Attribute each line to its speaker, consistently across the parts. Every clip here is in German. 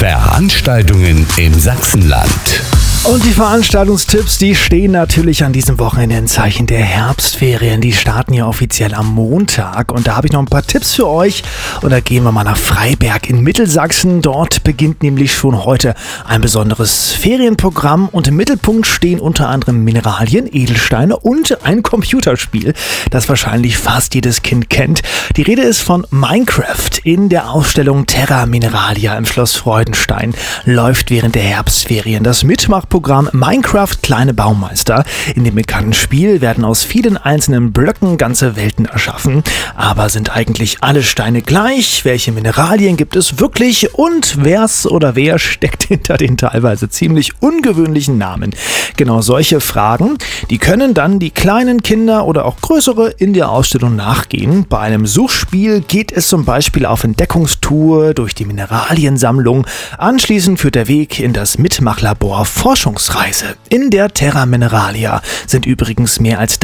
Speaker 1: Veranstaltungen im Sachsenland.
Speaker 2: Und die Veranstaltungstipps, die stehen natürlich an diesem Wochenende in Zeichen der Herbstferien. Die starten ja offiziell am Montag. Und da habe ich noch ein paar Tipps für euch. Und da gehen wir mal nach Freiberg in Mittelsachsen. Dort beginnt nämlich schon heute ein besonderes Ferienprogramm. Und im Mittelpunkt stehen unter anderem Mineralien, Edelsteine und ein Computerspiel, das wahrscheinlich fast jedes Kind kennt. Die Rede ist von Minecraft. In der Ausstellung Terra Mineralia im Schloss Freudenstein läuft während der Herbstferien das Mitmachprogramm Minecraft Kleine Baumeister. In dem bekannten Spiel werden aus vielen einzelnen Blöcken ganze Welten erschaffen. Aber sind eigentlich alle Steine gleich? Welche Mineralien gibt es wirklich? Und wer steckt hinter den teilweise ziemlich ungewöhnlichen Namen? Genau solche Fragen, die können dann die kleinen Kinder oder auch größere in der Ausstellung nachgehen. Bei einem Suchspiel geht es zum Beispiel auf Entdeckungstour durch die Mineraliensammlung. Anschließend führt der Weg in das Mitmachlabor Forschungsreise. In der Terra Mineralia sind übrigens mehr als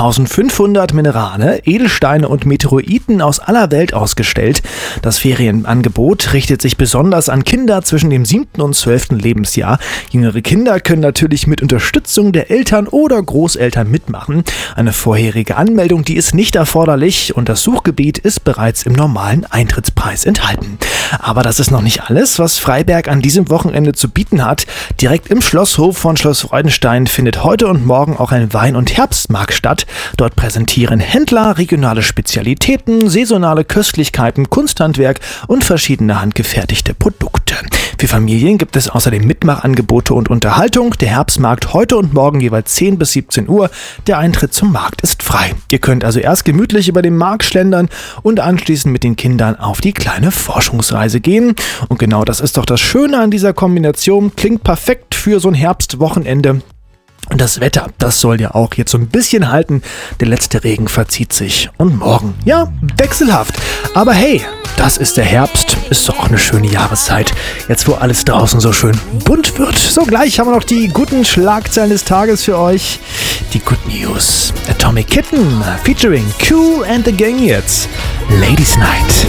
Speaker 2: 3500 Minerale, Edelsteine und Meteoriten aus aller Welt ausgestellt. Das Ferienangebot richtet sich besonders an Kinder zwischen dem 7. und 12. Lebensjahr. Jüngere Kinder können natürlich mit Unterstützung der Eltern oder Großeltern mitmachen. Eine vorherige Anmeldung, die ist nicht erforderlich und das Suchgebiet ist bereits im normalen Eintrittspreis enthalten. Aber das ist noch nicht alles, was Freiberg an diesem Wochenende zu bieten hat. Direkt im Schlosshof von Schloss Freudenstein findet heute und morgen auch ein Wein- und Herbstmarkt statt. Dort präsentieren Händler regionale Spezialitäten, saisonale Köstlichkeiten, Kunsthandwerk und verschiedene handgefertigte Produkte. Für Familien gibt es außerdem Mitmachangebote und Unterhaltung. Der Herbstmarkt heute und morgen jeweils 10 bis 17 Uhr. Der Eintritt zum Markt ist frei. Ihr könnt also erst gemütlich über den Markt schlendern und anschließend mit den Kindern auf die kleine Forschungsreise gehen. Und genau das ist doch das Schöne an dieser Kombination. Klingt perfekt für so ein Herbstwochenende. Und das Wetter, das soll ja auch jetzt so ein bisschen halten. Der letzte Regen verzieht sich. Und morgen, ja, wechselhaft. Aber hey, das ist der Herbst. Ist doch auch eine schöne Jahreszeit. Jetzt, wo alles draußen so schön bunt wird. So, gleich haben wir noch die guten Schlagzeilen des Tages für euch. Die Good News. Atomic Kitten featuring Q and the Gang jetzt. Ladies Night.